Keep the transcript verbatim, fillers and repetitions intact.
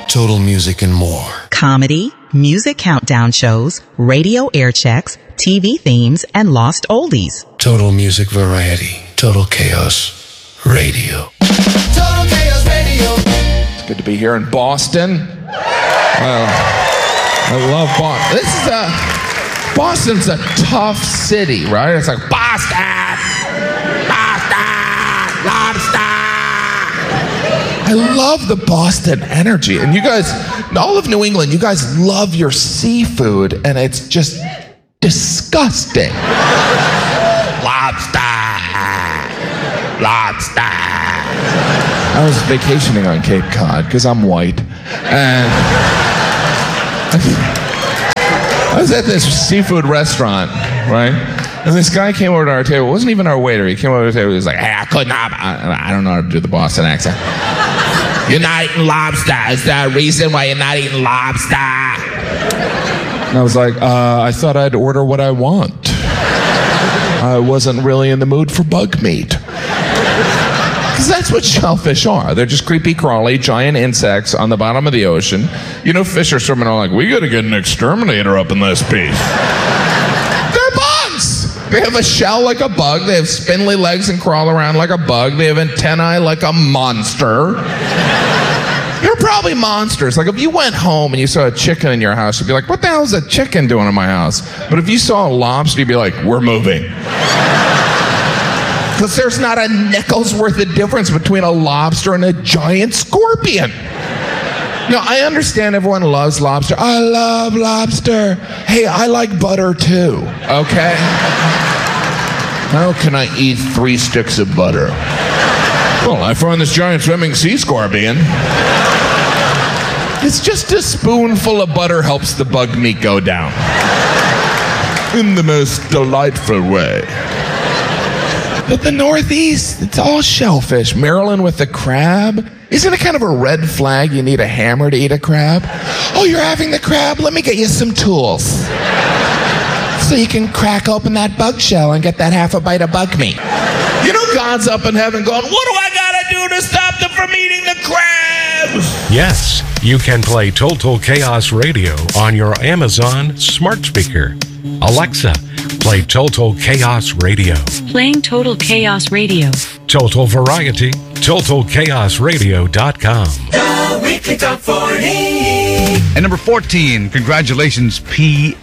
Total Music and more. Comedy, music countdown shows, radio air checks, T V themes, and lost oldies. Total Music Variety. Total Chaos Radio. Total Chaos Radio. It's good to be here in Boston. Well, I love Boston. This is a... Boston's a tough city, right? It's like, Boston! Boston! Lobster! I love the Boston energy. And you guys, all of New England, you guys love your seafood, and it's just disgusting. Lobster! Lobster! I was vacationing on Cape Cod, because I'm white, and I was at this seafood restaurant, right? And this guy came over to our table. It wasn't even our waiter. He came over to the table. He was like, hey, I could not. I, I don't know how to do the Boston accent. You're not eating lobster. Is there a reason why you're not eating lobster? And I was like, uh, I thought I'd order what I want. I wasn't really in the mood for bug meat. Because that's what shellfish are. They're just creepy, crawly, giant insects on the bottom of the ocean. You know, fish are swimming around like, we gotta get an exterminator up in this piece. They're bugs! They have a shell like a bug. They have spindly legs and crawl around like a bug. They have antennae like a monster. You're probably monsters. Like, if you went home and you saw a chicken in your house, you'd be like, what the hell is a chicken doing in my house? But if you saw a lobster, you'd be like, we're moving. Because there's not a nickel's worth of difference between a lobster and a giant scorpion. Now, I understand everyone loves lobster. I love lobster. Hey, I like butter too, okay? How can I eat three sticks of butter? Well, I found this giant swimming sea scorpion. It's just a spoonful of butter helps the bug meat go down. In the most delightful way. But the Northeast, it's all shellfish. Maryland with the crab. Isn't it kind of a red flag you need a hammer to eat a crab? Oh, you're having the crab? Let me get you some tools. So you can crack open that bug shell and get that half a bite of bug meat. You know God's up in heaven going, what do I gotta do to stop them from eating the crabs? Yes, you can play Total Chaos Radio on your Amazon smart speaker. Alexa, play Total Chaos Radio. Playing Total Chaos Radio. Total Variety, total chaos radio dot com. The Weekly Top forty. And number fourteen, congratulations, P.